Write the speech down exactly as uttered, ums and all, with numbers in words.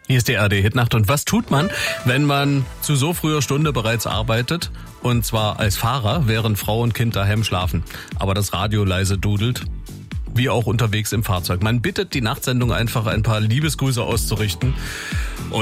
Hier ist die R D Hitnacht. Und was tut man, wenn man zu so früher Stunde bereits arbeitet? Und zwar als Fahrer, während Frau und Kind daheim schlafen. Aber das Radio leise dudelt. Wie auch unterwegs im Fahrzeug. Man bittet die Nachtsendung einfach ein paar Liebesgrüße auszurichten.